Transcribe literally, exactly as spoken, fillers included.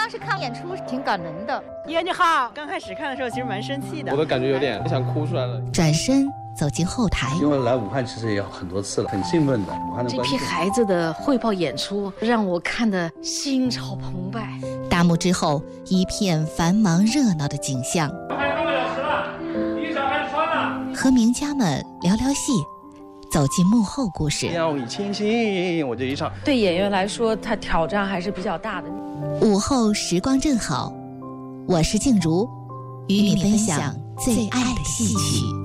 时看演出挺感人的。 爷你好，刚开始看的时候其实蛮生气的， 我都感觉有点想哭出来了。 转身走进后台， 因为来武汉其实也有很多次了，很兴奋的。武汉的这批孩子的汇报演出让我看得心潮澎湃。 大幕之后，一片繁忙热闹的景象。 还有半个小时了，衣裳还穿了。 和名家们聊聊戏，走进幕后故事。 要以清醒，我这一唱， 对演员来说，他挑战还是比较大的。 午后时光正好，我是静茹，与你分享最爱的戏曲。